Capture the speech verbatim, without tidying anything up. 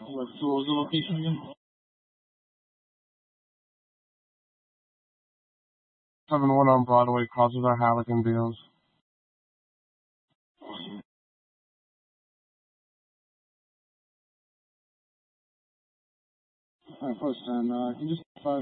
What, so what was the location again? seven one on Broadway, causes are Halligan Beals. Alright, first, and uh, can you just